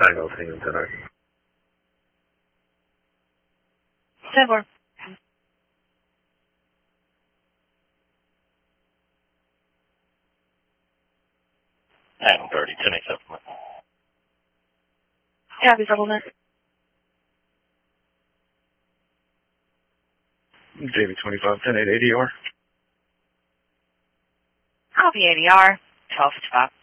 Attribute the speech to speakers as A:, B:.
A: Tango, Tango, Tango.
B: 10-4.
C: Tango 30, 10-8 supplement.
B: Copy supplement.
A: JV25, 10-8 ADR.
B: Copy ADR. 12-5.